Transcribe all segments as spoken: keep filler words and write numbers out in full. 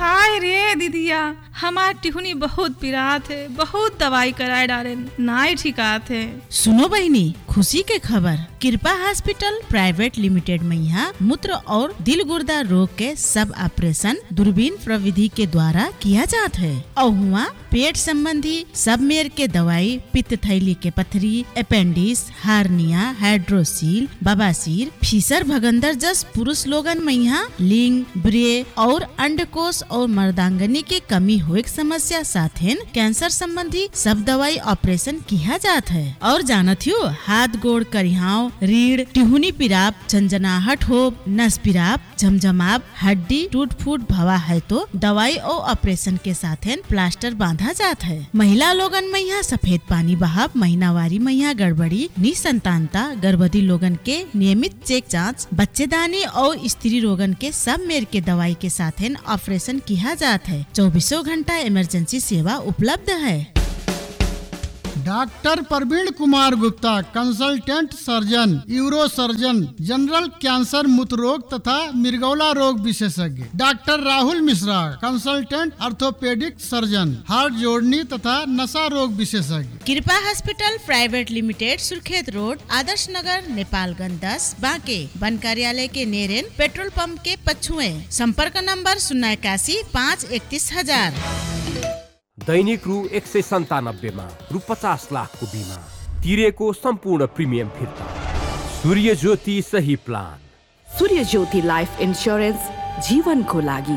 हाय रे दीदिया, हमार टिहुनी बहुत पिरात है, बहुत दवाई कराए डाले नाई ठिकात है। सुनो बहनी, खुशी के खबर। कृपा हॉस्पिटल प्राइवेट लिमिटेड में यहाँ मूत्र और दिल गुर्दा रोग के सब ऑपरेशन दूरबीन प्रविधि के द्वारा किया जाता है और हुआ पेट संबंधी सब मेर के दवाई, पित्त थैली के पथरी, अपेंडिक्स, हार्निया, हाइड्रोसील, बवासीर, फीसर भगंदर जस पुरुष लोगन में यहाँ लिंग, ब्रे और अंडकोश और मर्दांगनी के कमी हुए समस्या साथ है कैंसर संबंधी सब दवाई ऑपरेशन किया जाता है। और जानत हो हाथ गोड़ करिहाव, रीढ़, टिहुनी पिराप, झंझनाहट हो, नस पिराप, झमझमाप, हड्डी टूट फूट भवा है तो दवाई और ऑपरेशन के साथ है प्लास्टर बांधा जाता है। महिला लोगन में यहाँ सफेद पानी बहाव, महीनावारी में यहाँ गड़बड़ी, निसंतानता, गर्भवती लोगन के नियमित चेक जांच, बच्चेदानी और स्त्री रोगन के सब मेर के दवाई के साथ है ऑपरेशन किया जाता है। चौबीसों घंटा इमरजेंसी सेवा उपलब्ध है। डॉक्टर प्रवीण Kumar Gupta, consultant surgeon, euro surgeon, general cancer, मूत्र रोग तथा मिर्गौला रोग विशेषज्ञ। Doctor Rahul Mishra, consultant orthopaedic surgeon, heart जोड़नी तथा नशा रोग विशेषज्ञ। कृपा hospital private limited, Surkhet road, Adarsh Nagar, Nepalganj दस, बांके, वन कार्यालय के नेरेन, पेट्रोल पंप के पछुए। संपर्क नंबर शून्य इक्यासी पाँच इकतीस हजार। दैनिक रु एक सय सन्तानब्बेमा रु पचास लाखको बिमा तिरेको सम्पूर्ण प्रिमियम फिर्ता। सूर्य ज्योति सही प्लान। सूर्य ज्योति लाइफ इन्स्योरेन्स, जीवनको लागि।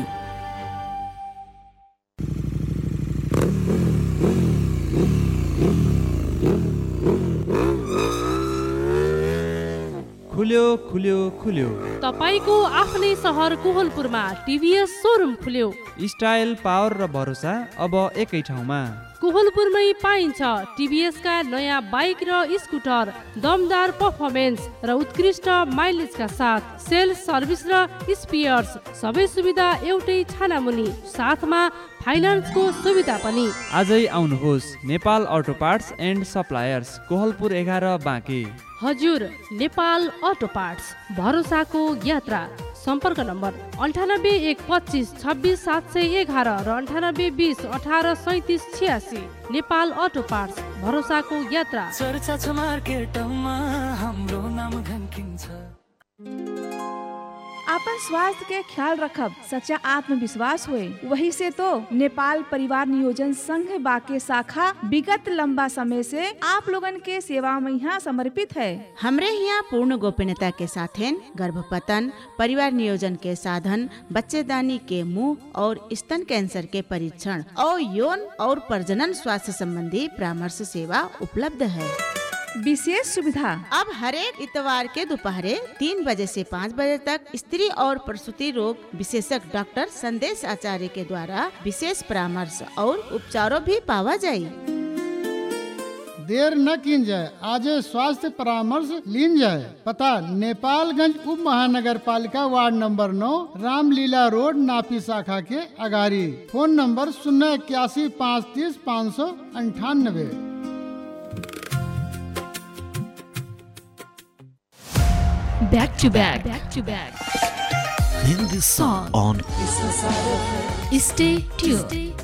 खुल्यो खुल्यो खुल्यो तपाईको आफ्नै सहर कोहलपुरमा टिभीएस सोरुम खुल्यो। स्टाइल, पावर र भरोसा अब एकै ठाउँमा। कोहलपुरमै पाइन्छ टिभीएस का नयाँ बाइक र स्कुटर, दमदार पर्फर्मेन्स र उत्कृष्ट माइलेजका साथ सेल्स, सर्भिस र स्पेयर्स सबै सुविधा एउटै छानामुनि, साथमा फाइनान्सको सुविधा पनि। आजै आउनुहोस् नेपाल अटो पार्ट्स एन्ड सप्लायर्स, कोहलपुर एघार, बाँके। हजुर, नेपाल अटो पार्ट्स, भरोसाको यात्रा। सम्पर्क नम्बर अन्ठानब्बे एक पच्चिस छब्बिस सात सय एघार र अन्ठानब्बे बिस अठार सैतिस छियासी। नेपाल अटो पार्ट्स, भरोसाको यात्रा। चर्चा छ मार्केटमा, हाम्रो नाम धन्किन्छ। अपन स्वास्थ्य के ख्याल रखब सच्चा आत्मविश्वास हुए। वही से तो नेपाल परिवार नियोजन संघ बाके शाखा विगत लंबा समय से आप लोगन के सेवा में यहाँ समर्पित है। हमरे यहाँ पूर्ण गोपनीयता के साथ है गर्भपतन, परिवार नियोजन के साधन, बच्चेदानी के मुंह और स्तन कैंसर के परीक्षण और यौन और प्रजनन स्वास्थ्य संबंधी परामर्श सेवा उपलब्ध है। विशेष सुविधा अब हर एक इतवार के दोपहर तीन बजे से पाँच बजे तक स्त्री और प्रसूति रोग विशेषज्ञ डॉक्टर संदेश आचार्य के द्वारा विशेष परामर्श और उपचारों भी पावा जाए। देर न की जाए, आज स्वास्थ्य परामर्श लीन जाए। पता नेपालगंज उप महानगर पालिका वार्ड नंबर नौ, रामलीला रोड, नापी शाखा के अगारी। फोन नंबर शून्य इक्यासी पाँच तीस पाँच सौ अंठानबे। Back to back, back to back. Hindi song on Stay tuned.